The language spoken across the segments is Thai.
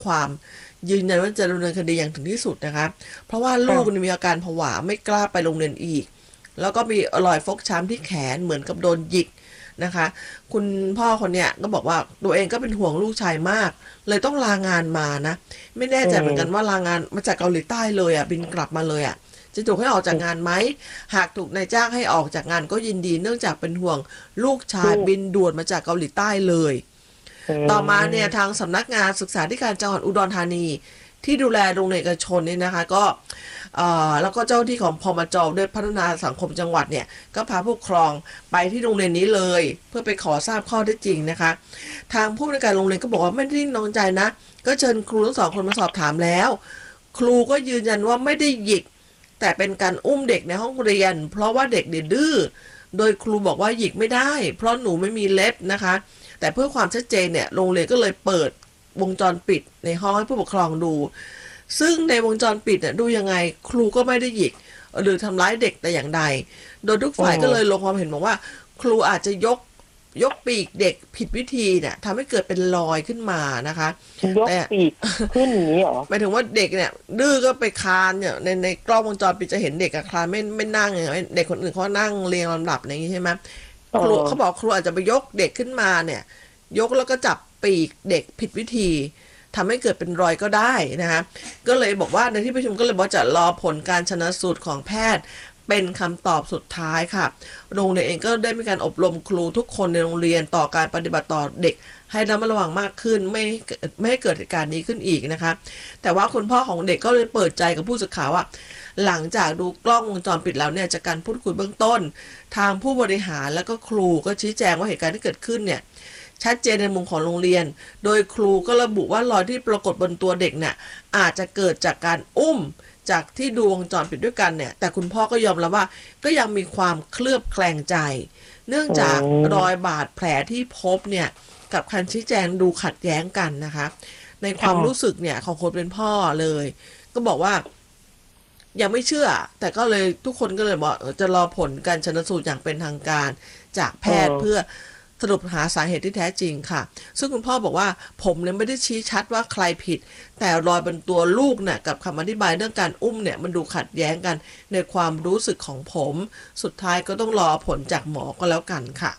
ความยืนยันว่าจะดำเนินคดีอย่างถึงที่สุดนะคะเพราะว่าลูกมีอาการผวาไม่กล้าไปโรงเรียนอีกแล้วก็มีรอยฟกช้ำที่แขนเหมือนกับโดนหยิกนะคะคุณพ่อคนเนี้ยก็บอกว่าตัวเองก็เป็นห่วงลูกชายมากเลยต้องลางานมานะไม่แน่ใจเหมือนกันว่าลางานมาจากเกาหลีใต้เลยบินกลับมาเลยจะถูกให้ออกจากงานไหมหากถูกนายจ้างให้ออกจากงานก็ยินดีเนื่องจากเป็นห่วงลูกชายบินด่วนมาจากเกาหลีใต้เลยต่อมาเนี่ยทางสำนักงานศึกษาธิการจังหวัดอุดรธานีที่ดูแลโรงเรียนเอกชนนี่นะคะก็แล้วก็เจ้าที่ของพมจ.ด้วยพัฒนาสังคมจังหวัดเนี่ยก็พาผู้ปกครองไปที่โรงเรียนนี้เลยเพื่อไปขอทราบข้อเท็จจริงนะคะทางผู้อำนวยการโรงเรียนก็บอกว่าไม่ได้นิ่งนอนใจนะก็เชิญครูทั้งสองคนมาสอบถามแล้วครูก็ยืนยันว่าไม่ได้หยิกแต่เป็นการอุ้มเด็กในห้องเรียนเพราะว่าเด็กดื้อโดยครูบอกว่าหยิกไม่ได้เพราะหนูไม่มีเล็บนะคะแต่เพื่อความชัดเจนเนี่ยโรงเรียนก็เลยเปิดวงจรปิดในห้องให้ผู้ปกครองดูซึ่งในวงจรปิดเนี่ยดูยังไงครูก็ไม่ได้หยิกหรือทำร้ายเด็กแต่อย่างใดโดยทุกฝ่ายก็เลยลงความเห็นบอกว่าครูอาจจะยกปีกเด็กผิดวิธีเนี่ยทำให้เกิดเป็นรอยขึ้นมานะคะยกปีกขึ้นอย่างนี้หรอหมายถึงว่าเด็กเนี่ยดื้อก็ไปคลานเนี่ยในกล้องวงจรปิดจะเห็นเด็กคลานไม่นั่งอย่างเด็กคนอื่นเขานั่งเรียงลำดับอย่างนี้ใช่ไหมครูเขาบอกครูอาจจะไปยกเด็กขึ้นมาเนี่ยยกแล้วก็จับปีกเด็กผิดวิธีทำให้เกิดเป็นรอยก็ได้นะคะก็เลยบอกว่าในที่ประชุมก็เลยบอกจะรอผลการชันสูตรของแพทย์เป็นคำตอบสุดท้ายค่ะโรงเรียนเองก็ได้มีการอบรมครูทุกคนในโรงเรียนต่อการปฏิบัติต่อเด็กให้ระมัดระวังมากขึ้นไม่ให้เกิดเหตุการณ์นี้ขึ้นอีกนะคะแต่ว่าคุณพ่อของเด็กก็เลยเปิดใจกับผู้สื่อข่าวว่าหลังจากดูกล้องวงจรปิดแล้วเนี่ยจากการพูดคุยเบื้องต้นทางผู้บริหารแล้วก็ครูก็ชี้แจงว่าเหตุการณ์ที่เกิดขึ้นเนี่ยชัดเจนในมุมของโรงเรียนโดยครูก็ระบุว่ารอยที่ปรากฏบนตัวเด็กเนี่ยอาจจะเกิดจากการอุ้มจากที่ดูวงจรปิดด้วยกันเนี่ยแต่คุณพ่อก็ยอมรับว่าก็ยังมีความเคลือบแคลงใจเนื่องจากรอยบาดแผลที่พบเนี่ยกับคำชี้แจงดูขัดแย้งกันนะคะในความรู้สึกเนี่ยของคนเป็นพ่อเลยก็บอกว่ายังไม่เชื่อแต่ก็เลยทุกคนก็เลยบอกจะรอผลการชันสูตรอย่างเป็นทางการจากแพทย์เพื่อสรุปหาสาเหตุที่แท้จริงค่ะซึ่งคุณพ่อบอกว่าผมเนี่ยไม่ได้ชี้ชัดว่าใครผิดแต่รอยบนตัวลูกเนี่ยกับคำอธิบายเรื่องการอุ้มเนี่ยมันดูขัดแย้งกันในความรู้สึกของผมสุดท้ายก็ต้องรอผลจากหมอก็แล้วกันค่ะ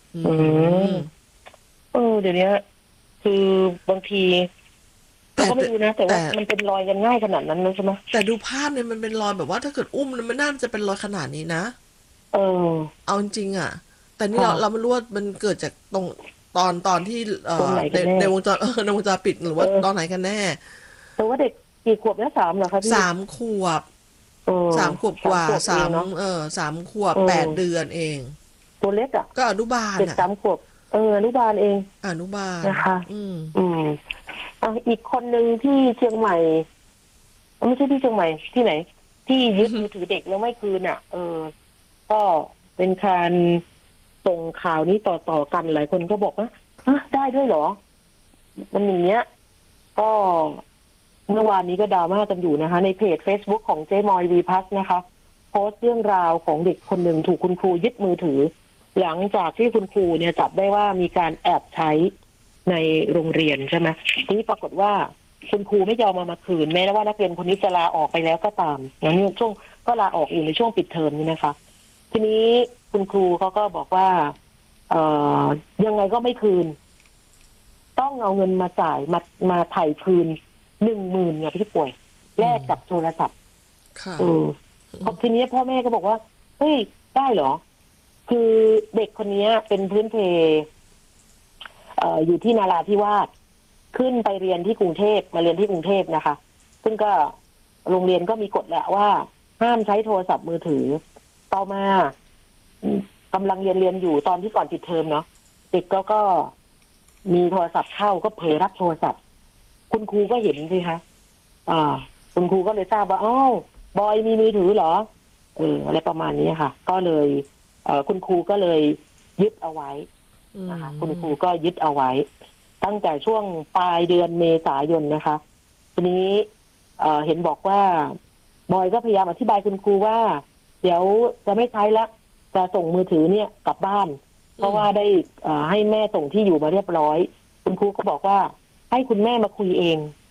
เดี๋ยวนี้คือบางทีเราก็ไม่รู้นะแต่ว่ามันเป็นรอยกันง่ายขนาดนั้นเลยใช่ไหมแต่ดูภาพเนี่ยมันเป็นรอยแบบว่าถ้าเกิดอุ้มมันน่าจะเป็นรอยขนาดนี้นะเอาจริงอ่ะแต่นี่เราไม่รู้ว่ามันเกิดจากตรงตอนที่ในวงจรในวงจรปิดหรือว่าตอนไหนกันแน่แต่ว่าเด็กกี่ขวบแล้ว3เหรอคะพี่ 3 ขวบ3 ขวบกว่า3 ขวบ8 เดือนเองตัวเล็กอ่ะก็อนุบาลเด็ก3 ขวบอนุบาลเองอนุบาลนะคะอีกคนนึงที่เชียงใหม่ไม่ใช่ที่เชียงใหม่ที่ไหนที่ยึดมือถือเด็กแล้วไม่คืนอ่ะก็เป็นการส่งข่าวนี้ต่อกันหลายคนก็บอกว่าได้ด้วยเหรอมันอย่างเงี้ยก็เมื่อวานนี้ก็ดราม่ากันอยู่นะคะในเพจ Facebook ของเจ๊มอยวีพัสนะคะโพสต์เรื่องราวของเด็กคนหนึ่งถูกคุณครูยึดมือถือหลังจากที่คุณครูเนี่ยจับได้ว่ามีการแอบใช้ในโรงเรียนใช่ไหมทีนี้ปรากฏว่าคุณครูไม่ยอมมาคืนแม้ว่านักเรียนคนนี้จะลาออกไปแล้วก็ตามอย่างนี้ช่วงก็ลาออกอยู่ในช่วงปิดเทอมนี่นะคะทีนี้คุณครูเขาก็บอกว่ายังไงก็ไม่คืนต้องเอาเงินมาจ่ายมาไถ่คืน10,000เนี่ยพี่ป่วยแลกกับโทรศัพท์ทีนี้พ่อแม่ก็บอกว่าเฮ้ยได้เหรอคือเด็กคนนี้เป็นพื้นเพอยู่ที่นาราธิวาสขึ้นไปเรียนที่กรุงเทพมาเรียนที่กรุงเทพนะคะซึ่งก็โรงเรียนก็มีกฎแหละว่าห้ามใช้โทรศัพท์มือถือต่อมากำลังเรียนอยู่ตอนที่ก่อนปิดเทอมเนาะเด็กก็มีโทรศัพท์เข้าก็เผลอรับโทรศัพท์คุณครูก็เห็นสิคะคุณครูก็เลยทราบว่าบอยมีมือถือเหรออะไรประมาณนี้ค่ะก็เลยคุณครูก็เลยยึดเอาไว้นะคะคุณครูก็ยึดเอาไว้ตั้งแต่ช่วงปลายเดือนเมษายนนะคะทีนี้เห็นบอกว่าบอยก็พยายามอธิบายคุณครูว่าเดี๋ยวจะไม่ใช้ละจะส่งมือถือเนี่ยกลับบ้านเพราะว่าได้ให้แม่ส่งที่อยู่มาเรียบร้อยคุณครูก็บอกว่าให้คุณแม่มาคุยเอง